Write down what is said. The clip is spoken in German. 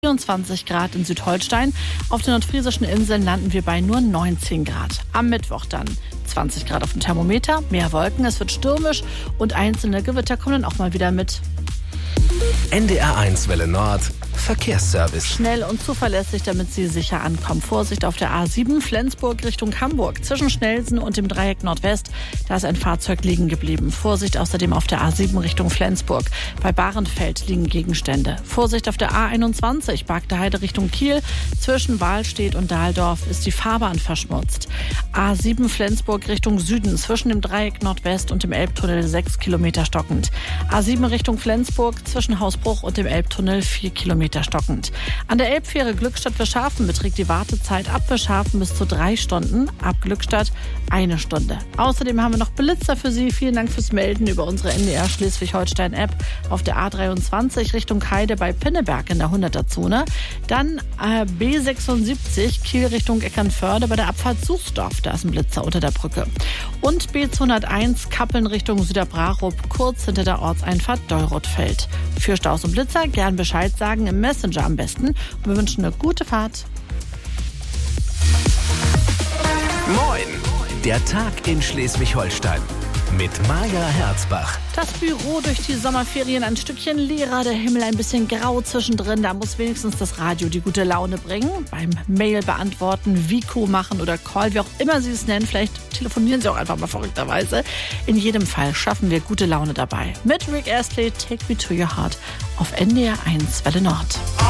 24 Grad in Südholstein. Auf den nordfriesischen Inseln landen wir bei nur 19 Grad. Am Mittwoch dann 20 Grad auf dem Thermometer, mehr Wolken, es wird stürmisch und einzelne Gewitter kommen dann auch mal wieder mit. NDR1 Welle Nord, Verkehrsservice. Schnell und zuverlässig, damit Sie sicher ankommen. Vorsicht auf der A7 Flensburg Richtung Hamburg. Zwischen Schnelsen und dem Dreieck Nordwest, da ist ein Fahrzeug liegen geblieben. Vorsicht außerdem auf der A7 Richtung Flensburg. Bei Bahrenfeld liegen Gegenstände. Vorsicht auf der A21 Barkter Heide Richtung Kiel. Zwischen Wahlstedt und Dahldorf ist die Fahrbahn verschmutzt. A7 Flensburg Richtung Süden. Zwischen dem Dreieck Nordwest und dem Elbtunnel 6 Kilometer stockend. A7 Richtung Flensburg. Zwischen Hausbruch und dem Elbtunnel 4 Kilometer stockend. An der Elbfähre Glückstadt-Wischhafen beträgt die Wartezeit ab Wischhafen bis zu 3 Stunden, ab Glückstadt 1 Stunde. Außerdem haben wir noch Blitzer für Sie. Vielen Dank fürs Melden über unsere NDR Schleswig-Holstein-App auf der A23 Richtung Heide bei Pinneberg in der 100er-Zone. Dann B76 Kiel Richtung Eckernförde bei der Abfahrt Sußdorf. Da ist ein Blitzer unter der Brücke. Und B201 Kappeln Richtung Süderbrarup kurz hinter der Ortseinfahrt Deurotfeld. Für Staus und Blitzer gern Bescheid sagen, im Messenger am besten. Und wir wünschen eine gute Fahrt. Moin, der Tag in Schleswig-Holstein mit Maja Herzbach. Das Büro durch die Sommerferien ein Stückchen leerer, der Himmel ein bisschen grau zwischendrin. Da muss wenigstens das Radio die gute Laune bringen. Beim Mail beantworten, Vico machen oder Call, wie auch immer Sie es nennen. Vielleicht telefonieren Sie auch einfach mal verrückterweise. In jedem Fall schaffen wir gute Laune dabei. Mit Rick Astley, Take Me to Your Heart auf NDR1 Welle Nord.